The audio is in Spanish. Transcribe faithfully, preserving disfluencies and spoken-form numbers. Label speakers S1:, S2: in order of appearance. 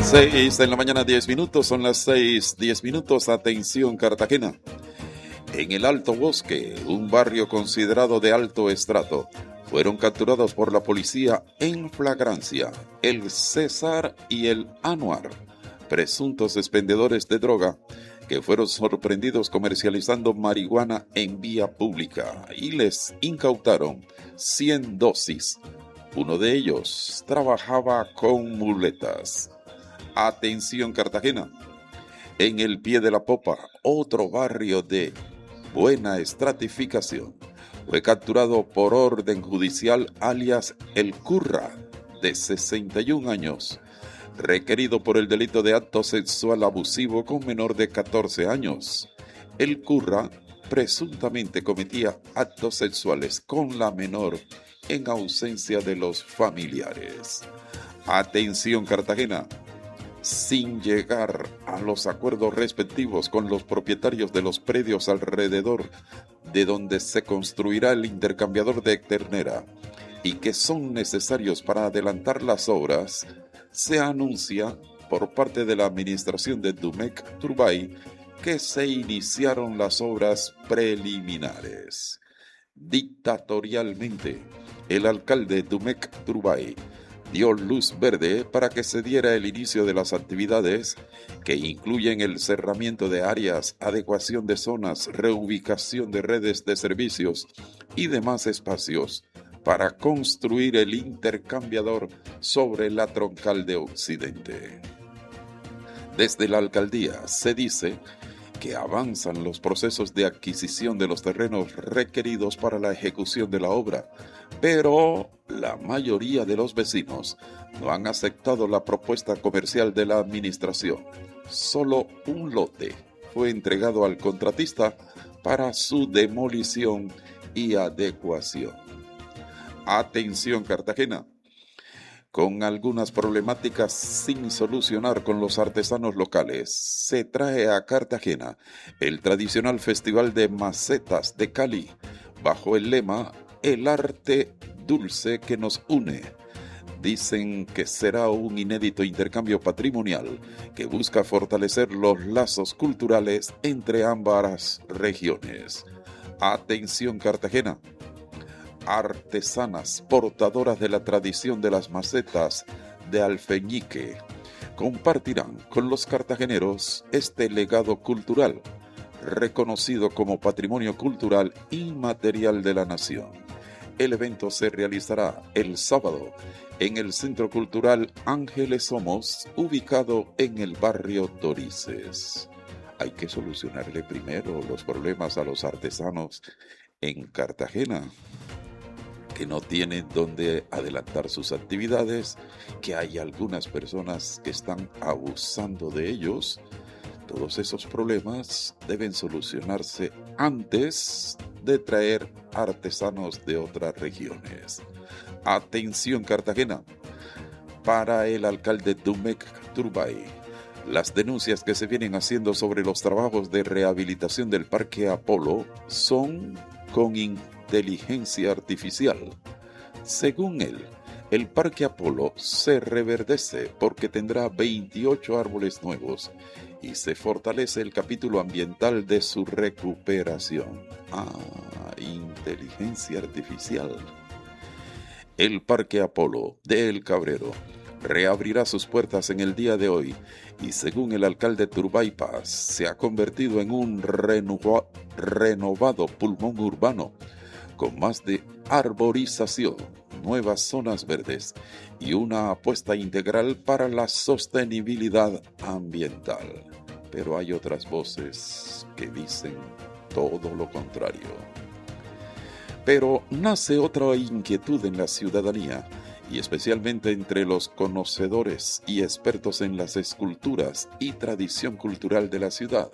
S1: Seis de la mañana, diez minutos, son las seis, diez minutos, atención Cartagena. En el Alto Bosque, un barrio considerado de alto estrato, fueron capturados por la policía en flagrancia el César y el Anuar, presuntos expendedores de droga, que fueron sorprendidos comercializando marihuana en vía pública y les incautaron cien dosis. Uno de ellos trabajaba con muletas. Atención Cartagena, en el Pie de la Popa, otro barrio de buena estratificación, fue capturado por orden judicial alias El Curra, de sesenta y un años, requerido por el delito de acto sexual abusivo con menor de catorce años. El Curra presuntamente cometía actos sexuales con la menor en ausencia de los familiares. Atención Cartagena, sin llegar a los acuerdos respectivos con los propietarios de los predios alrededor de donde se construirá el intercambiador de ternera y que son necesarios para adelantar las obras, se anuncia por parte de la administración de Dumec Turbay que se iniciaron las obras preliminares. Dictatorialmente, el alcalde Dumec Turbay dio luz verde para que se diera el inicio de las actividades que incluyen el cerramiento de áreas, adecuación de zonas, reubicación de redes de servicios y demás espacios para construir el intercambiador sobre la troncal de Occidente. Desde la alcaldía se dice que avanzan los procesos de adquisición de los terrenos requeridos para la ejecución de la obra, pero la mayoría de los vecinos no han aceptado la propuesta comercial de la administración. Solo un lote fue entregado al contratista para su demolición y adecuación. Atención Cartagena, con algunas problemáticas sin solucionar con los artesanos locales, se trae a Cartagena el tradicional Festival de Macetas de Cali, bajo el lema El arte dulce que nos une. Dicen que será un inédito intercambio patrimonial que busca fortalecer los lazos culturales entre ambas regiones. Atención Cartagena, artesanas portadoras de la tradición de las macetas de Alfeñique compartirán con los cartageneros este legado cultural, reconocido como Patrimonio Cultural Inmaterial de la Nación. El evento se realizará el sábado en el Centro Cultural Ángeles Somos, ubicado en el barrio Dorices. Hay que solucionarle primero los problemas a los artesanos en Cartagena, que no tienen dónde adelantar sus actividades, que hay algunas personas que están abusando de ellos. Todos esos problemas deben solucionarse antes de traer artesanos de otras regiones. Atención Cartagena, para el alcalde Dumec Turbay, las denuncias que se vienen haciendo sobre los trabajos de rehabilitación del Parque Apolo son con inteligencia artificial. Según él, el Parque Apolo se reverdece porque tendrá veintiocho árboles nuevos y se fortalece el capítulo ambiental de su recuperación. Ah, inteligencia artificial. El Parque Apolo de El Cabrero reabrirá sus puertas en el día de hoy y, según el alcalde Turbay Paz, se ha convertido en un renova- renovado pulmón urbano con más de arborización, nuevas zonas verdes y una apuesta integral para la sostenibilidad ambiental. Pero hay otras voces que dicen todo lo contrario. Pero nace otra inquietud en la ciudadanía, y especialmente entre los conocedores y expertos en las esculturas y tradición cultural de la ciudad.